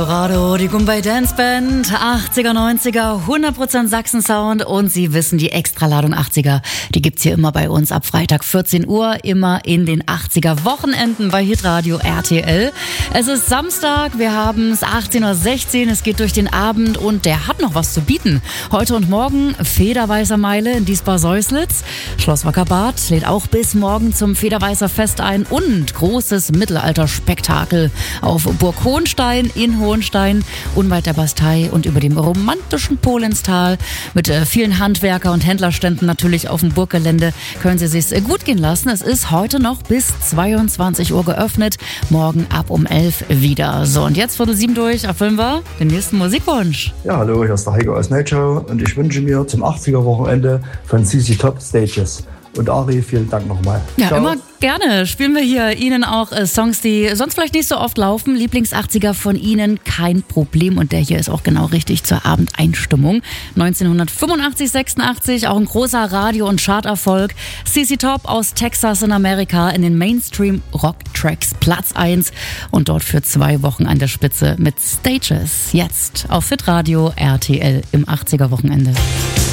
Radio, die Gumbay Dance Band, 80er, 90er, 100% Sachsen-Sound und Sie wissen, die Extraladung 80er, die gibt's hier immer bei uns ab Freitag 14 Uhr, immer in den 80er Wochenenden bei Hitradio RTL. Es ist Samstag, wir haben es 18.16 Uhr, es geht durch den Abend und der hat noch was zu bieten. Heute und morgen Federweißer Meile in Diesbar-Säuslitz, Schloss Wackerbad lädt auch bis morgen zum Federweißer Fest ein und großes Mittelalter-Spektakel auf Burg Hohenstein in Hohenstein, unweit der Bastei und über dem romantischen Polenstal mit vielen Handwerker- und Händlerständen natürlich auf dem Burggelände können Sie sich's gut gehen lassen. Es ist heute noch bis 22 Uhr geöffnet, morgen ab um 11 wieder. So, und jetzt 7:15 durch, erfüllen wir den nächsten Musikwunsch. Ja, hallo, hier ist der Heiko aus Night Show und ich wünsche mir zum 80er-Wochenende von CC Top Stages. Und Ari, vielen Dank nochmal. Ja, Ciao. immer gerne. Spielen wir hier Ihnen auch Songs, die sonst vielleicht nicht so oft laufen. Lieblings-80er von Ihnen, kein Problem. Und der hier ist auch genau richtig zur Abendeinstimmung. 1985, 86, auch ein großer Radio- und Charterfolg. CC Top aus Texas in Amerika in den Mainstream-Rock-Tracks Platz 1 und dort für 2 Wochen an der Spitze mit Stages. Jetzt auf Hitradio RTL im 80er-Wochenende.